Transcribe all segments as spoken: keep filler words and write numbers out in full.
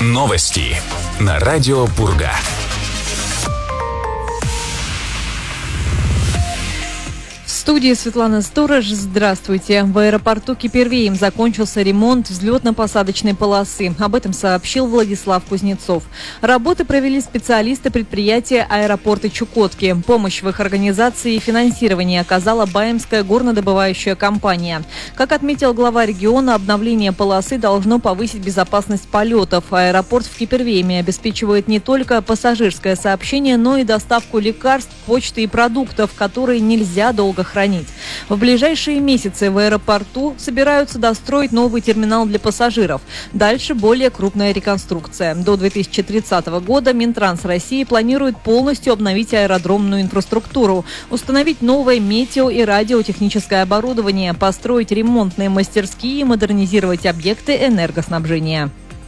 Новости на радио Пурга. В студии Светлана Сторож. Здравствуйте. В аэропорту Кипервеем закончился ремонт взлетно-посадочной полосы. Об этом сообщил Владислав Кузнецов. Работы провели специалисты предприятия «Аэропорты Чукотки». Помощь в их организации и финансировании оказала Баимская горнодобывающая компания. Как отметил глава региона, обновление полосы должно повысить безопасность полетов. Аэропорт в Кипервееме обеспечивает не только пассажирское сообщение, но и доставку лекарств, почты и продуктов, которые нельзя долго хранить. В ближайшие месяцы в аэропорту собираются достроить новый терминал для пассажиров. Дальше более крупная реконструкция. До две тысячи тридцатого года Минтранс России планирует полностью обновить аэродромную инфраструктуру, установить новое метео- и радиотехническое оборудование, построить ремонтные мастерские и модернизировать объекты энергоснабжения.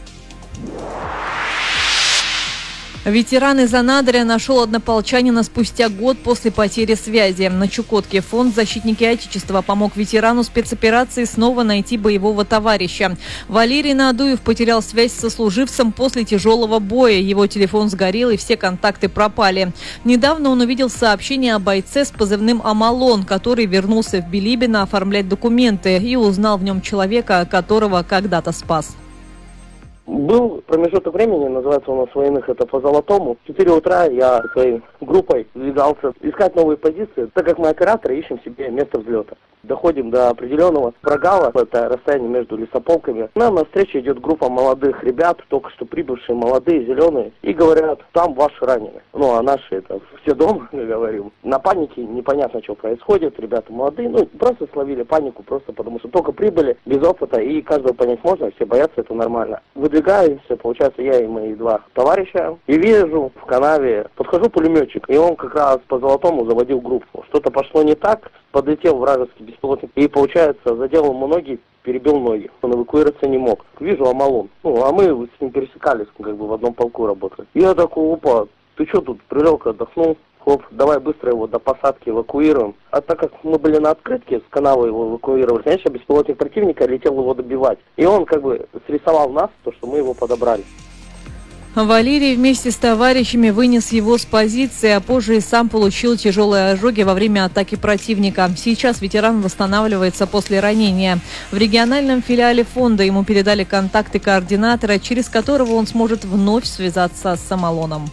Ветеран из Анадыря нашел однополчанина спустя год после потери связи. На Чукотке фонд «Защитники Отечества» помог ветерану спецоперации снова найти боевого товарища. Валерий Надуев потерял связь со служивцем после тяжелого боя. Его телефон сгорел и все контакты пропали. Недавно он увидел сообщение о бойце с позывным «Амалон», который вернулся в Билибино оформлять документы и узнал в нем человека, которого когда-то спас. Был промежуток времени, называется у нас военных, это по золотому. В четыре утра я со своей группой двигался искать новые позиции, так как мы операторы ищем себе место взлета. Доходим до определенного прогала, это расстояние между лесополками. Нам навстречу идет группа молодых ребят, только что прибывшие, молодые, зеленые, и говорят, там ваши раненые. Ну, а наши это все дома, мы говорим. На панике, непонятно, что происходит, ребята молодые, ну, просто словили панику, просто потому что только прибыли, без опыта, и каждого понять можно, все боятся, это нормально. Выдвигаемся, получается, я и мои два товарища, и вижу в канаве, подхожу пулеметчик, и он как раз по золотому заводил группу. Что-то пошло не так, подлетел вражеский беспилотник, и, получается, задел ему ноги, перебил ноги. Он эвакуироваться не мог. Вижу Амалон. Ну, а мы с ним пересекались, как бы в одном полку работали. Я такой, опа, ты что тут, прилег, отдохнул? Хоп, давай быстро его до посадки эвакуируем. А так как мы были на открытке, с канавы его эвакуировали, конечно, беспилотник противника летел его добивать. И он как бы срисовал нас, то, что мы его подобрали. Валерий вместе с товарищами вынес его с позиции, а позже и сам получил тяжелые ожоги во время атаки противника. Сейчас ветеран восстанавливается после ранения. В региональном филиале фонда ему передали контакты координатора, через которого он сможет вновь связаться с Амалоном.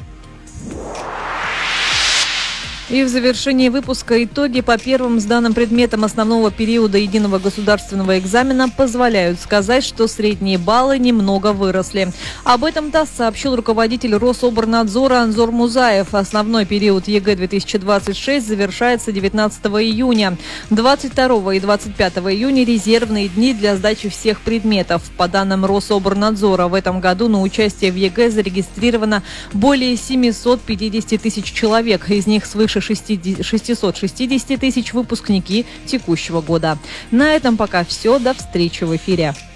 И в завершении выпуска итоги по первым сданным предметам основного периода единого государственного экзамена позволяют сказать, что средние баллы немного выросли. Об этом ТАСС сообщил руководитель Рособорнадзора Анзор Музаев. Основной период ЕГЭ две тысячи двадцать шесть завершается девятнадцатого июня. двадцать второго и двадцать пятого июня резервные дни для сдачи всех предметов. По данным Рособорнадзора, в этом году на участие в ЕГЭ зарегистрировано более семьсот пятьдесят тысяч человек. Из них свыше шестьсот шестьдесят тысяч выпускники текущего года. На этом пока все. До встречи в эфире.